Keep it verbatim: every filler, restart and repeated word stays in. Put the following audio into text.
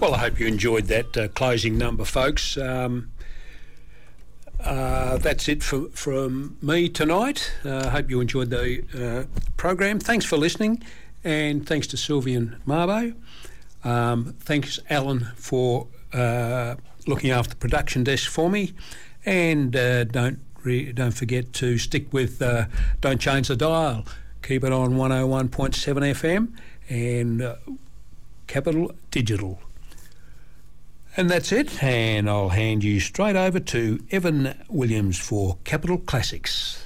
Well, I hope you enjoyed that uh, closing number, folks. Um, uh, that's it for, from me tonight. I uh, hope you enjoyed the uh, program. Thanks for listening, and thanks to Sylvian Marbo. Um, thanks, Alan, for uh, looking after the production desk for me. And uh, don't re- don't forget to stick with uh, Don't Change the Dial. Keep it on one oh one point seven F M and uh, Capital Digital. And that's it, and I'll hand you straight over to Evan Williams for Capital Classics.